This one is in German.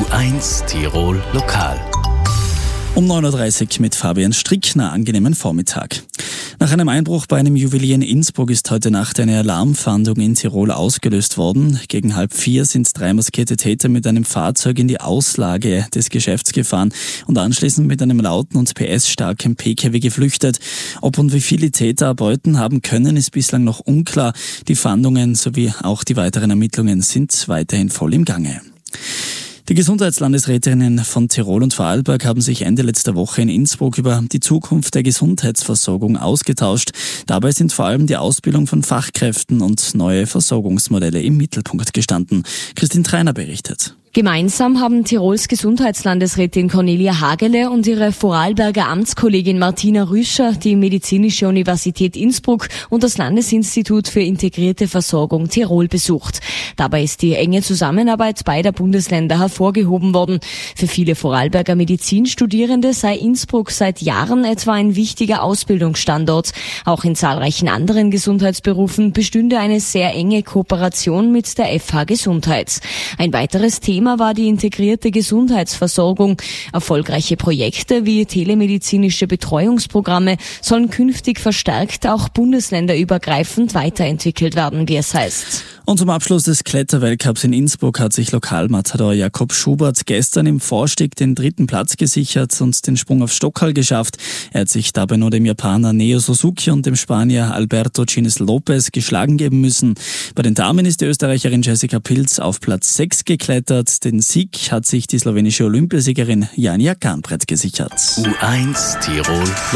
U1 Tirol Lokal. Um 9.30 Uhr mit Fabian Strickner. Angenehmen Vormittag. Nach einem Einbruch bei einem Juwelier in Innsbruck ist heute Nacht eine Alarmfahndung in Tirol ausgelöst worden. Gegen 3:30 sind 3 maskierte Täter mit einem Fahrzeug in die Auslage des Geschäfts gefahren und anschließend mit einem lauten und PS-starken PKW geflüchtet. Ob und wie viele Täter erbeuten haben können, ist bislang noch unklar. Die Fahndungen sowie auch die weiteren Ermittlungen sind weiterhin voll im Gange. Die Gesundheitslandesrätinnen von Tirol und Vorarlberg haben sich Ende letzter Woche in Innsbruck über die Zukunft der Gesundheitsversorgung ausgetauscht. Dabei sind vor allem die Ausbildung von Fachkräften und neue Versorgungsmodelle im Mittelpunkt gestanden. Christine Treiner berichtet. Gemeinsam haben Tirols Gesundheitslandesrätin Cornelia Hagele und ihre Vorarlberger Amtskollegin Martina Rüscher die Medizinische Universität Innsbruck und das Landesinstitut für integrierte Versorgung Tirol besucht. Dabei ist die enge Zusammenarbeit beider Bundesländer hervorgehoben worden. Für viele Vorarlberger Medizinstudierende sei Innsbruck seit Jahren etwa ein wichtiger Ausbildungsstandort. Auch in zahlreichen anderen Gesundheitsberufen bestünde eine sehr enge Kooperation mit der FH Gesundheit. Ein weiteres Thema war die integrierte Gesundheitsversorgung. Erfolgreiche Projekte wie telemedizinische Betreuungsprogramme sollen künftig verstärkt auch bundesländerübergreifend weiterentwickelt werden, wie es heißt. Und zum Abschluss des Kletterweltcups in Innsbruck hat sich Lokalmatador Jakob Schubert gestern im Vorstieg den 3. Platz gesichert und den Sprung auf Stockerl geschafft. Er hat sich dabei nur dem Japaner Neo Suzuki und dem Spanier Alberto Chines Lopez geschlagen geben müssen. Bei den Damen ist die Österreicherin Jessica Pilz auf Platz 6 geklettert. Den Sieg hat sich die slowenische Olympiasiegerin Janja Garnbret gesichert. U1 Tirol